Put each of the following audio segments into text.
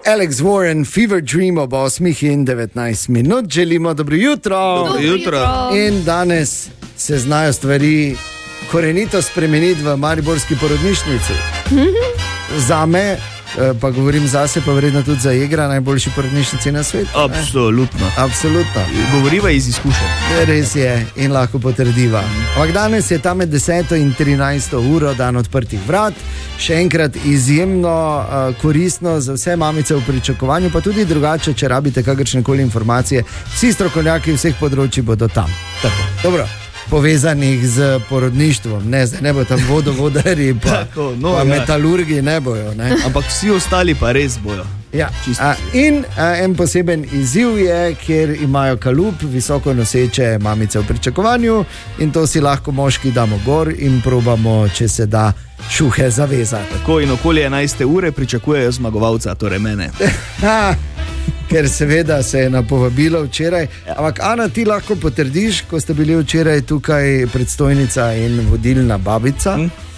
Alex Warren, Fever Dream ob 8:19 minut. Želimo dobro jutro. Dobro jutro. In danes se znajo stvari korenito spremeniti v mariborski porodnišnici. Zame, pa govorim zase, pa vredno tudi za Jegra, najboljši porodnišnici na svetu. Absolutno. Govoriva iz izkušenj. Res je in lahko potrdiva. Ampak danes je tam med 10 in 13 uro dan odprtih vrat. Še enkrat izjemno koristno za vse mamice v pričakovanju, pa tudi drugače, če rabite kakršnekoli informacije. Vsi strokovnjaki vseh področji bodo tam. Tako. Dobro. Povezanih z porodništvom, ne bo tam vodovodarji pa metalurgi, ne bojo. Ne? Ampak vsi ostali pa res bojo. Ja. In en poseben izziv je, ker imajo kalup visoko noseče mamice v pričakovanju in to si lahko moški damo gor in probamo, če se da šuhe zavezati. Tako in okoli 11. ure pričakujejo zmagovalca, torej mene. Ker seveda se je napovabilo včeraj. Ampak Ana, ti lahko potrdiš, ko ste bili včeraj tukaj predstojnica in vodilna babica,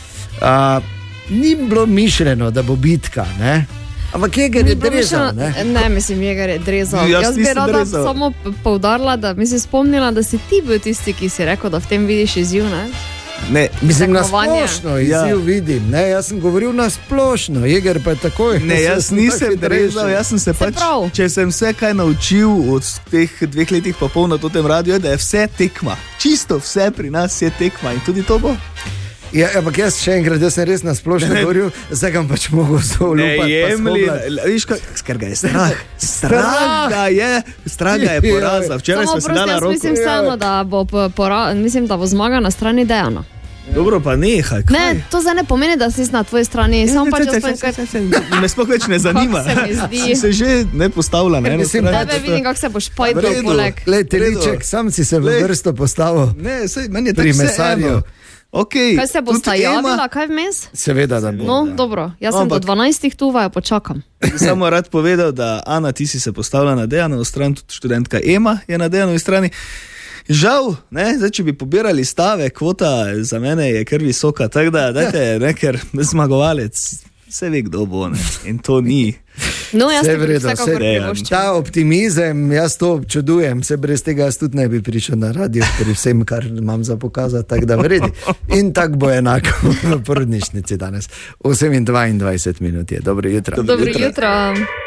ni bilo mišljeno, da bo bitka, ne? Ampak Jeger je drezal, ne? Ne, mislim, Jeger je drezal. Jaz bi rada samo poudarila, da mi se spomnila, da si ti bil tisti, ki si rekel, da v tem vidiš izziv, ne? Ne, mislim, na splošno izziv vidim, ne, jaz sem govoril na splošno, Jeger pa je takoj. Ne, jaz nisem drezal, jaz sem se pač, če sem vse kaj naučil od teh 2 letih pa pol na tem radiju, da je vse tekma, čisto vse pri nas je tekma in tudi to bo. Ja, ampak jaz še enkrat, jaz sem res na splošno govoril, zdaj ga pač mogo zolupati. Ne jemli, viš, ker ga je strah. Strah ga je poraza. Včeraj smo si dala roko. Mislim samo, da bo zmaga na strani Dejana. Dobro, pa nehaj. Ne, to zdaj ne pomeni, da si na tvoji strani. Me sploh več ne zanima. Si se že ne postavila na eno stran. Tebe vidim, kako se boš pojdel poleg. Glej, Teliček, sam si se v vrsto postavil. Ne, meni je tako vse eno. Okay, kaj se bo stajavila, kaj vmes? Seveda, da bo. No, dobro, jaz sem do 12 tu, vajo počakam. Samo rad povedal, da Ana, ti si se postavila na Dejanovo stran, tudi študentka Ema je na Dejanovi strani. Žal, ne, zdaj, če bi pobirali stave, kvota za mene je kar visoka, tako da, dajte, ne, ker zmagovalec, vse ve, kdo bo, ne, in to ni. No, jaz te vsekakor privoščam. Ta optimizem, jaz to občudujem, se brez tega jaz tudi ne bi prišel na radio, pri vsem, kar imam za pokazati, tako da vredi. In tako bo enako v porodnišnici danes. 8:22 minut je. Dobro jutro. Dobro jutro.